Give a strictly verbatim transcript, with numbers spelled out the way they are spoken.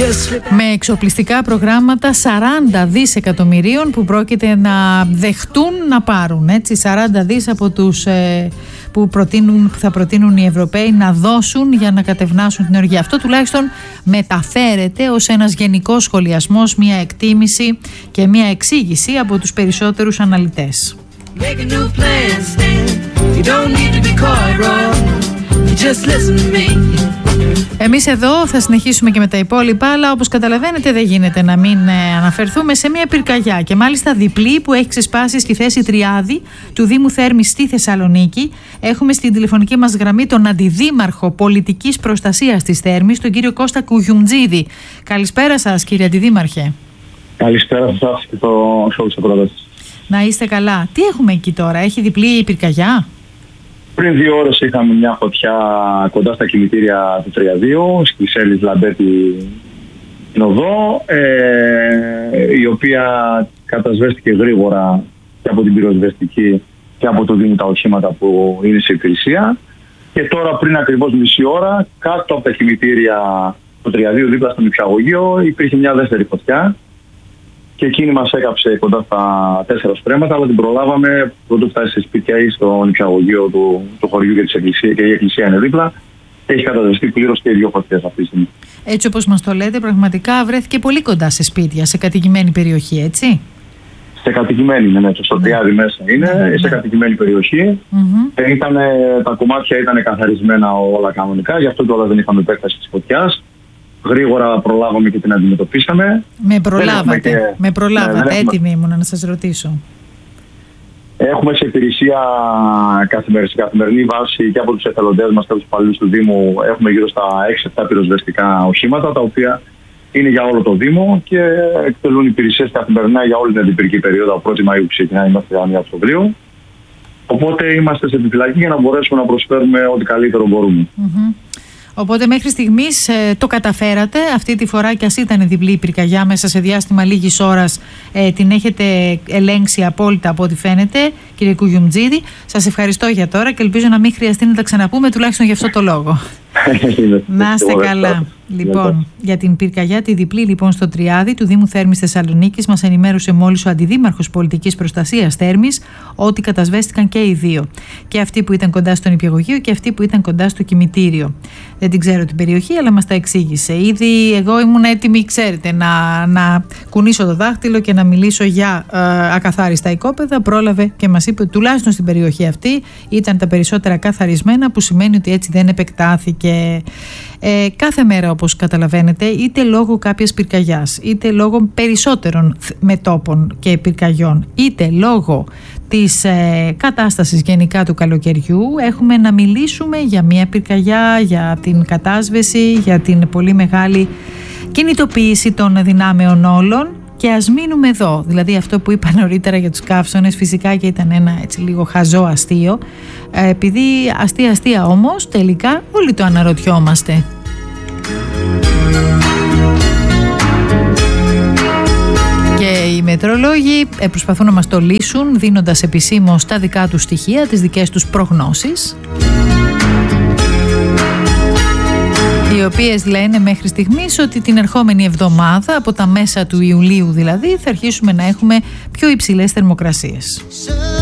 Με εξοπλιστικά προγράμματα σαράντα δισεκατομμυρίων που πρόκειται να δεχτούν να πάρουν, έτσι, σαράντα δις από τους ε, που, προτείνουν, που θα προτείνουν οι Ευρωπαίοι να δώσουν για να κατευνάσουν την οργή. Αυτό τουλάχιστον μεταφέρεται ως ένας γενικός σχολιασμός, μια εκτίμηση και μια εξήγηση από τους περισσότερους αναλυτές. Εμείς εδώ θα συνεχίσουμε και με τα υπόλοιπα, αλλά όπως καταλαβαίνετε δεν γίνεται να μην αναφερθούμε σε μια πυρκαγιά, και μάλιστα διπλή, που έχει ξεσπάσει στη θέση Τριάδη του Δήμου Θέρμης στη Θεσσαλονίκη. Έχουμε στην τηλεφωνική μας γραμμή τον Αντιδήμαρχο Πολιτικής Προστασίας της Θέρμης, τον κύριο Κώστα Κουγιουμτζίδη. Καλησπέρα σας, κύριε Αντιδήμαρχε. Καλησπέρα σας και το show της ακρόασης. Να είστε καλά. Τι έχουμε εκεί τώρα, έχει διπλή πυρκαγιά? Πριν δύο ώρες είχαμε μια φωτιά κοντά στα κημητήρια του Τριαδίου, στη Σέλης Λαμπέτη οδό, ε, η οποία κατασβέστηκε γρήγορα και από την πυροσβεστική και από το Δήμο τα οχήματα που είναι σε υπηρεσία. Και τώρα, πριν ακριβώς μισή ώρα, κάτω από τα κημητήρια του Τριαδίου, δίπλα στο νηπιαγωγείο, υπήρχε μια δεύτερη φωτιά. Και εκείνη μας έκαψε κοντά στα τέσσερα στρέμματα, αλλά την προλάβαμε πρωτού φτάσει σε σπίτια ή στο νηπιαγωγείο του, του χωριού και, της εκκλησία, και η εκκλησία είναι δίπλα. Έχει καταδεστεί πλήρως και οι δύο φωτιές αυτή τη στιγμή. Έτσι όπως μας το λέτε, πραγματικά βρέθηκε πολύ κοντά σε σπίτια, σε κατοικημένη περιοχή, έτσι? Σε κατοικημένη, ναι, ναι, στο Τριάδι μέσα είναι, ναι, σε ναι. κατοικημένη περιοχή. Mm-hmm. Ήτανε, τα κομμάτια ήταν καθαρισμένα όλα κανονικά, γι' αυτό τώρα δεν είχαμε επέκταση της φωτιάς. Γρήγορα προλάβαμε και την αντιμετωπίσαμε. Με προλάβατε, και... με προλάβατε. Ναι, έτοιμη έχουμε... ήμουν να σας ρωτήσω. Έχουμε σε υπηρεσία καθημερι... σε καθημερινή βάση και από τους εθελοντές μας και από τους υπαλλήλους του Δήμου. Έχουμε γύρω στα έξι επτά πυροσβεστικά οχήματα, τα οποία είναι για όλο το Δήμο και εκτελούν υπηρεσίες καθημερινά για όλη την αντιπυρική περίοδο. Από πρώτη Μαΐου ξεκινάει μέχρι την πρώτη Οκτωβρίου. Οπότε είμαστε σε επιφυλακή για να μπορέσουμε να προσφέρουμε ό,τι καλύτερο μπορούμε. Mm-hmm. Οπότε μέχρι στιγμής ε, το καταφέρατε αυτή τη φορά, και ας ήταν διπλή η πυρκαγιά, μέσα σε διάστημα λίγης ώρας ε, την έχετε ελέγξει απόλυτα από ό,τι φαίνεται, κύριε Κουγιουμτζίδη. Σας ευχαριστώ για τώρα και ελπίζω να μην χρειαστεί να τα ξαναπούμε, τουλάχιστον για αυτό το λόγο. Να είστε καλά. Λοιπόν, για την πυρκαγιά τη διπλή λοιπόν στο Τριάδι του Δήμου Θέρμης Θεσσαλονίκης μας ενημέρωσε μόλις ο Αντιδήμαρχος Πολιτικής Προστασίας Θέρμης ότι κατασβέστηκαν και οι δύο. Και αυτοί που ήταν κοντά στο νηπιαγωγείο και αυτοί που ήταν κοντά στο κημητήριο. Δεν την ξέρω την περιοχή, αλλά μας τα εξήγησε. Ήδη εγώ ήμουν έτοιμη, ξέρετε, να, να κουνήσω το δάχτυλο και να μιλήσω για ε, ακαθάριστα οικόπεδα. Πρόλαβε και μας είπε ότι τουλάχιστον στην περιοχή αυτή ήταν τα περισσότερα καθαρισμένα, που σημαίνει ότι έτσι δεν επεκτάθηκε. Ε, κάθε μέρα, όπως καταλαβαίνετε, είτε λόγω κάποιας πυρκαγιάς, είτε λόγω περισσότερων μετόπων και πυρκαγιών, είτε λόγω της ε, κατάστασης γενικά του καλοκαιριού, έχουμε να μιλήσουμε για μια πυρκαγιά, για την κατάσβεση, για την πολύ μεγάλη κινητοποίηση των δυνάμεων όλων. Και ας μείνουμε εδώ, δηλαδή αυτό που είπα νωρίτερα για τους καύσωνες, φυσικά και ήταν ένα έτσι λίγο χαζό αστείο, ε, επειδή αστεία αστεία όμως τελικά όλοι το αναρωτιόμαστε. Και οι μετρολόγοι προσπαθούν να μας το λύσουν, δίνοντας επισήμως τα δικά τους στοιχεία, τις δικές τους προγνώσεις, οι οποίες λένε μέχρι στιγμής ότι την ερχόμενη εβδομάδα, από τα μέσα του Ιουλίου δηλαδή, θα αρχίσουμε να έχουμε πιο υψηλές θερμοκρασίες.